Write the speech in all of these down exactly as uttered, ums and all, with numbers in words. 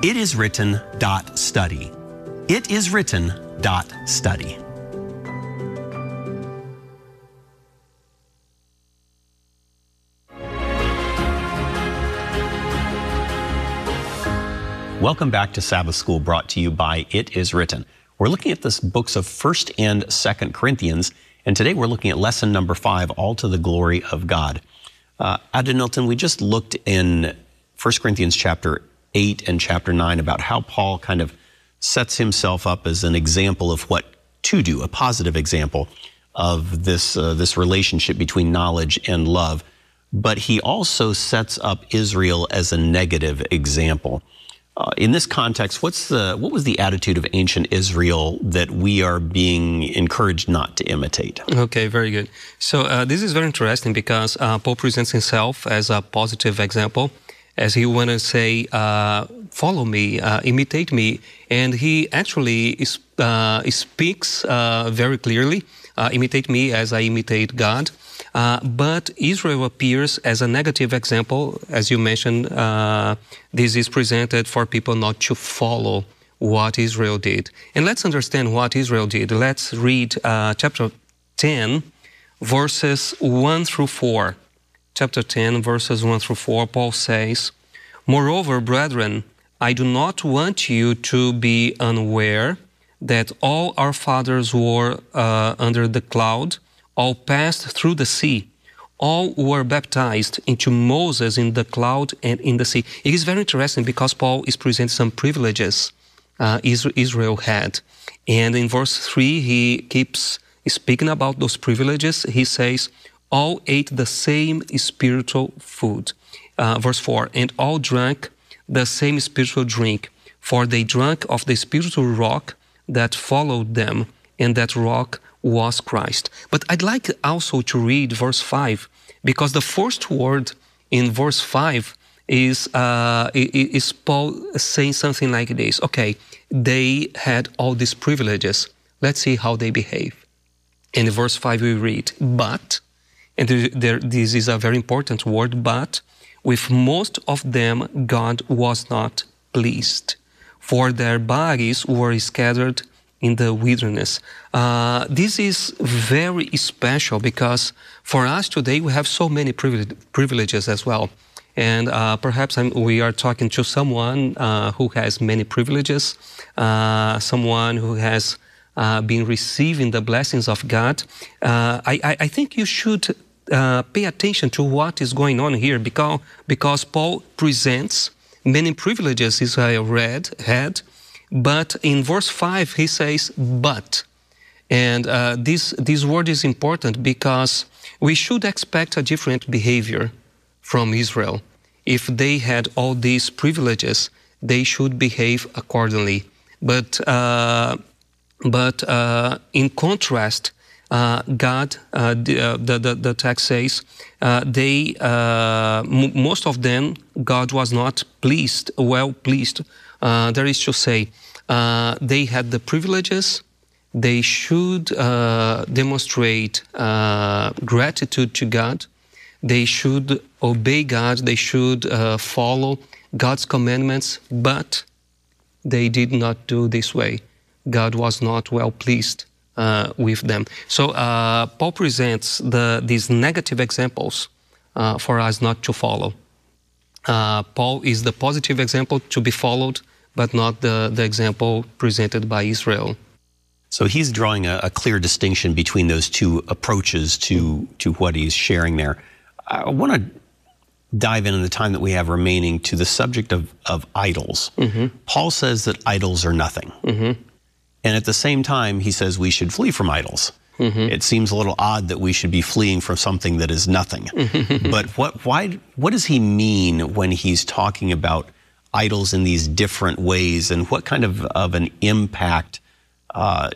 itiswritten.study. itiswritten.study. Welcome back to Sabbath School, brought to you by It Is Written. We're looking at the books of First and Second Corinthians, and today we're looking at lesson number five, All to the Glory of God. Uh, Adenilton, we just looked in First Corinthians chapter eight and chapter nine about how Paul kind of sets himself up as an example of what to do, a positive example of this, uh, this relationship between knowledge and love. But he also sets up Israel as a negative example. Uh, in this context, what's the what was the attitude of ancient Israel that we are being encouraged not to imitate? Okay, very good. So uh, this is very interesting because uh, Paul presents himself as a positive example, as he want to say, uh, follow me, uh, imitate me, and he actually is, uh, speaks uh, very clearly, uh, imitate me as I imitate God. Uh, but Israel appears as a negative example. As you mentioned, uh, this is presented for people not to follow what Israel did. And let's understand what Israel did. Let's read uh, chapter ten, verses one through four. Chapter ten, verses one through four, Paul says, "Moreover, brethren, I do not want you to be unaware that all our fathers were uh, under the cloud, all passed through the sea. All were baptized into Moses in the cloud and in the sea." It is very interesting because Paul is presenting some privileges uh, Israel had. And in verse three, he keeps speaking about those privileges. He says, all ate the same spiritual food. Uh, verse four, and all drank the same spiritual drink, for they drank of the spiritual rock that followed them, and that rock was Christ. But I'd like also to read verse five, because the first word in verse five is, uh, is Paul saying something like this. Okay, they had all these privileges. Let's see how they behave. In verse five we read, but, and there, this is a very important word, but, with most of them God was not pleased, for their bodies were scattered in the wilderness. Uh, this is very special because for us today we have so many privilege, privileges as well. And uh, perhaps I'm, we are talking to someone uh, who has many privileges, uh, someone who has uh, been receiving the blessings of God. Uh, I, I, I think you should uh, pay attention to what is going on here because, because Paul presents many privileges Israel read, had, but in verse five, he says, but. And uh, this, this word is important because we should expect a different behavior from Israel. If they had all these privileges, they should behave accordingly. But, uh, but uh, in contrast, uh, God, uh, the, uh, the, the, the text says, uh, they, uh, m most of them, God was not pleased, well pleased. Uh, there is to say, Uh, they had the privileges. They should uh, demonstrate uh, gratitude to God. They should obey God. They should uh, follow God's commandments, but they did not do this way. God was not well pleased uh, with them. So uh, Paul presents the, these negative examples uh, for us not to follow. Uh, Paul is the positive example to be followed, but not the, the example presented by Israel. So he's drawing a, a clear distinction between those two approaches to, to what he's sharing there. I want to dive in in the time that we have remaining to the subject of, of idols. Mm-hmm. Paul says that idols are nothing. Mm-hmm. And at the same time, he says we should flee from idols. Mm-hmm. It seems a little odd that we should be fleeing from something that is nothing. But what, why, what does he mean when he's talking about idols in these different ways, and what kind of, of an impact uh,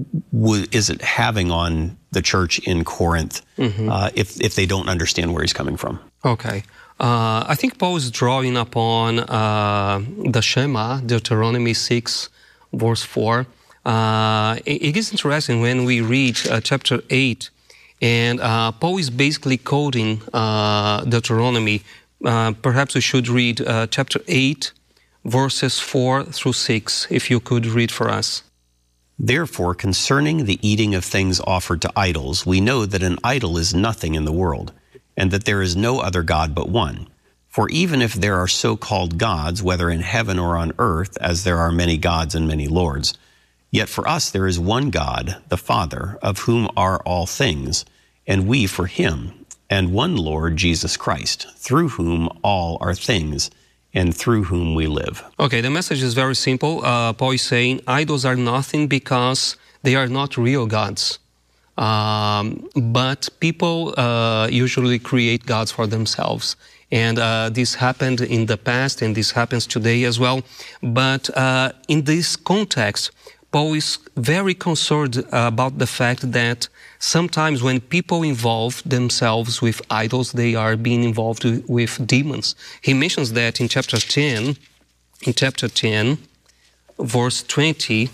w is it having on the church in Corinth mm-hmm. uh, if, if they don't understand where he's coming from? Okay. Uh, I think Paul is drawing upon uh, the Shema, Deuteronomy six, verse four. Uh, it, it is interesting when we read uh, chapter eight, and uh, Paul is basically quoting uh, Deuteronomy. Uh, perhaps we should read uh, chapter eight, verses four through six, if you could read for us. Therefore, concerning the eating of things offered to idols, we know that an idol is nothing in the world, and that there is no other God but one. For even if there are so-called gods, whether in heaven or on earth, as there are many gods and many lords, yet for us there is one God, the Father, of whom are all things, and we for him, and one Lord, Jesus Christ, through whom all are things, and through whom we live. Okay, the message is very simple. Uh, Paul is saying idols are nothing because they are not real gods. Um, but people uh, usually create gods for themselves. And uh, this happened in the past, and this happens today as well. But uh, in this context, Paul is very concerned about the fact that sometimes when people involve themselves with idols, they are being involved with demons. He mentions that in chapter ten, in chapter ten, verse twenty,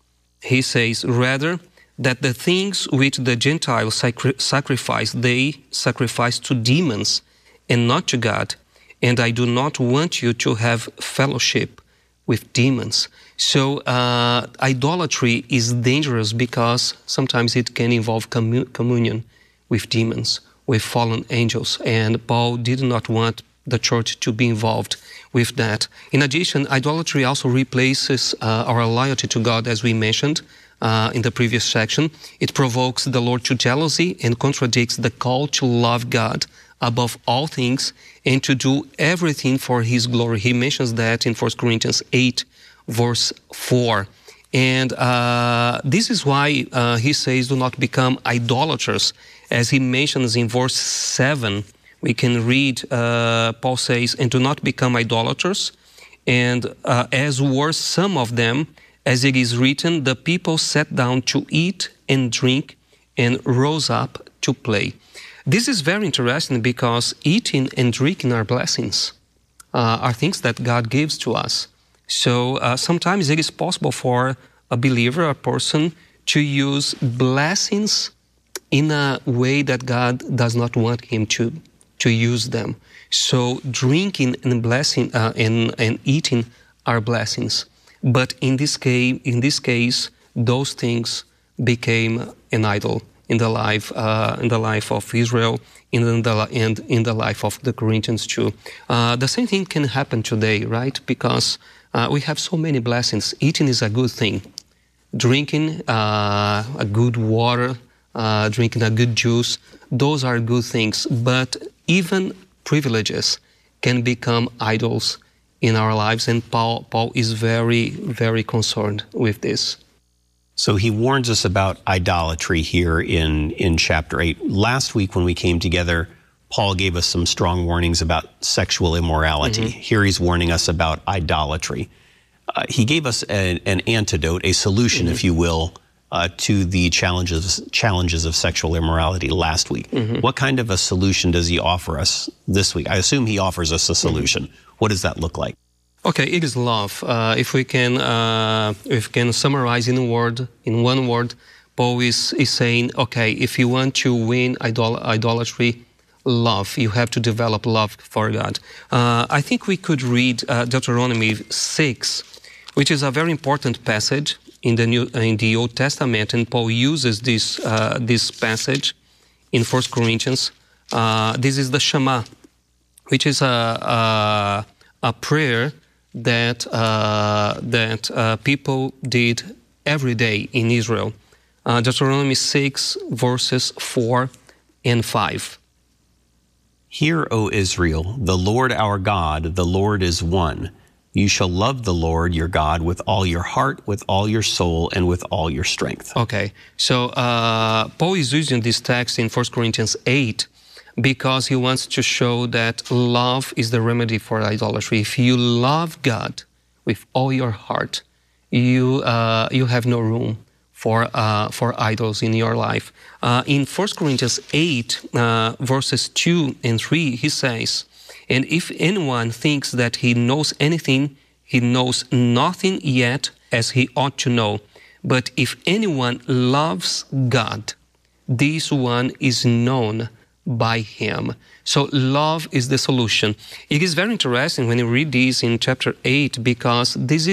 he says, rather, that the things which the Gentiles sacri- sacrifice, they sacrifice to demons and not to God, and I do not want you to have fellowship with demons. So uh, idolatry is dangerous because sometimes it can involve commu- communion with demons, with fallen angels, and Paul did not want the church to be involved with that. In addition, idolatry also replaces uh, our loyalty to God, as we mentioned uh, in the previous section. It provokes the Lord to jealousy and contradicts the call to love God above all things and to do everything for His glory. He mentions that in First Corinthians eight, verse four. And uh, this is why uh, he says, do not become idolaters. As he mentions in verse seven, we can read, uh, Paul says, and do not become idolaters. And uh, as were some of them, as it is written, the people sat down to eat and drink and rose up to play. This is very interesting because eating and drinking are blessings, uh, are things that God gives to us. So uh, sometimes it is possible for a believer, a person, to use blessings in a way that God does not want him to, to use them. So drinking and blessing uh, and, and eating are blessings. But in this case, in this case, those things became an idol in the life, uh, in the life of Israel, in the and in the life of the Corinthians too. Uh, the same thing can happen today, right? Because uh, we have so many blessings. Eating is a good thing. Drinking uh, a good water, uh, drinking a good juice, those are good things. But even privileges can become idols in our lives, and Paul, Paul is very, very concerned with this. So he warns us about idolatry here in, in chapter eight. Last week when we came together, Paul gave us some strong warnings about sexual immorality. Mm-hmm. Here he's warning us about idolatry. Uh, he gave us a, an antidote, a solution, mm-hmm. if you will, uh, to the challenges challenges of sexual immorality last week. Mm-hmm. What kind of a solution does he offer us this week? I assume he offers us a solution. Mm-hmm. What does that look like? Okay, it is love. Uh, if we can, uh, if we can summarize in a word, in one word, Paul is, is saying, okay, if you want to win idol- idolatry, love. You have to develop love for God. Uh, I think we could read uh, Deuteronomy six, which is a very important passage in the New in the Old Testament, and Paul uses this uh, this passage in First Corinthians. Uh, this is the Shema, which is a a, a prayer that uh, that uh, people did every day in Israel. Uh, Deuteronomy six, verses four and five. Hear, O Israel, the Lord our God, the Lord is one. You shall love the Lord your God with all your heart, with all your soul, and with all your strength. Okay, so uh, Paul is using this text in First Corinthians eight because he wants to show that love is the remedy for idolatry. If you love God with all your heart, you uh, you have no room for uh, for idols in your life. Uh, in First Corinthians eight, uh, verses two and three, he says, and if anyone thinks that he knows anything, he knows nothing yet as he ought to know. But if anyone loves God, this one is known by him. So love is the solution. It is very interesting when you read this in chapter eight, because this